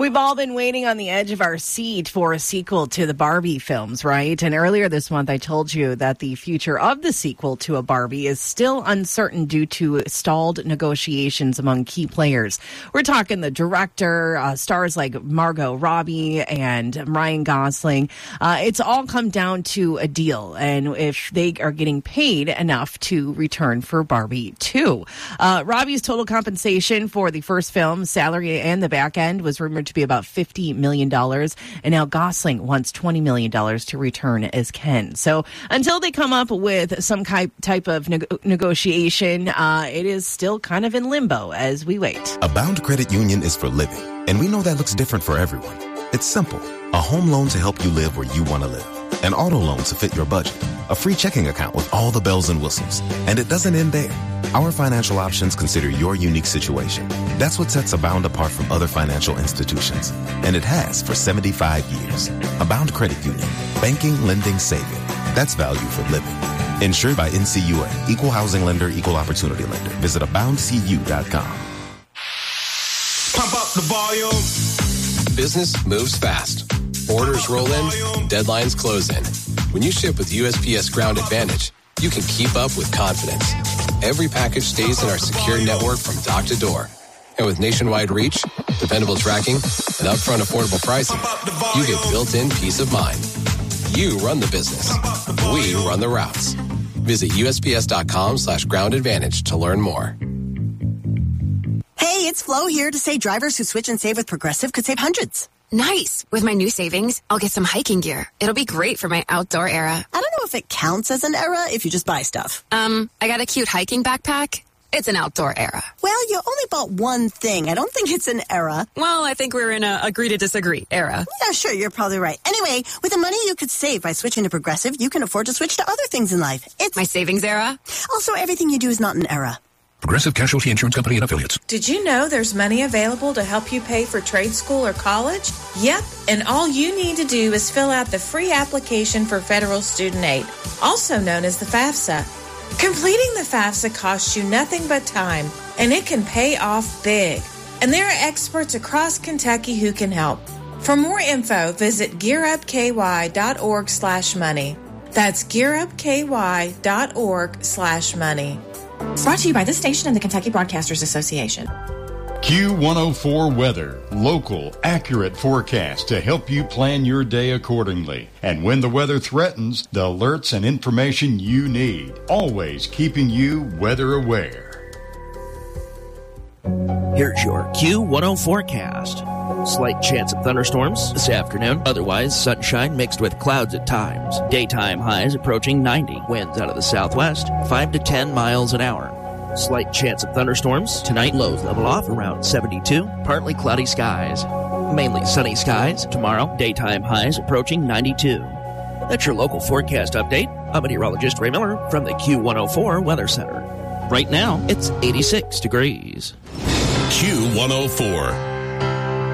We've all been waiting on the edge of our seat for a sequel to the Barbie films, right? And earlier this month, I told you that the future of the sequel to a Barbie is still uncertain due to stalled negotiations among key players. We're talking the director, stars like Margot Robbie and Ryan Gosling. It's all come down to a deal, and if they are getting paid enough to return for Barbie 2. Robbie's total compensation for the first film, salary and the back end, was rumored to be about $50 million. And now Gosling wants $20 million to return as Ken. So until they come up with some type of negotiation, it is still kind of in limbo as we wait. Abound Credit Union is for living, and we know that looks different for everyone. It's simple. A home loan to help you live where you want to live. An auto loan to fit your budget. A free checking account with all the bells and whistles. And it doesn't end there. Our financial options consider your unique situation. That's what sets Abound apart from other financial institutions. And it has for 75 years. Abound Credit Union. Banking, lending, saving. That's value for living. Insured by NCUA. Equal housing lender, equal opportunity lender. Visit aboundcu.com. Pump up the volume. Business moves fast. Orders roll in, deadlines close in. When you ship with USPS Ground Advantage, you can keep up with confidence. Every package stays in our secure network from dock to door. And with nationwide reach, dependable tracking, and upfront affordable pricing, you get built-in peace of mind. You run the business. We run the routes. Visit USPS.com/Ground Advantage to learn more. Hey, it's Flo here to say drivers who switch and save with Progressive could save hundreds. Nice. With my new savings, I'll get some hiking gear. It'll be great for my outdoor era. I don't know if it counts as an era if you just buy stuff. I got a cute hiking backpack. It's an outdoor era. Well, you only bought one thing. I don't think it's an era. Well, I think we're in a agree to disagree era. Yeah, sure, you're probably right. Anyway, with the money you could save by switching to Progressive, you can afford to switch to other things in life. It's my savings era. Also, everything you do is not an era. Progressive Casualty Insurance Company and Affiliates. Did you know there's money available to help you pay for trade school or college? Yep, and all you need to do is fill out the free application for federal student aid, also known as the FAFSA. Completing the FAFSA costs you nothing but time, and it can pay off big. And there are experts across Kentucky who can help. For more info, visit gearupky.org/money. That's gearupky.org/money. Brought to you by this station and the Kentucky Broadcasters Association. Q104 Weather. Local, accurate forecast to help you plan your day accordingly. And when the weather threatens, the alerts and information you need. Always keeping you weather aware. Here's your Q104 forecast. Slight chance of thunderstorms this afternoon. Otherwise, sunshine mixed with clouds at times. Daytime highs approaching 90. Winds out of the southwest, 5 to 10 miles an hour. Slight chance of thunderstorms. Tonight, lows level off around 72. Partly cloudy skies. Mainly sunny skies. Tomorrow, daytime highs approaching 92. That's your local forecast update. I'm meteorologist Ray Miller from the Q104 Weather Center. Right now, it's 86 degrees. Q104.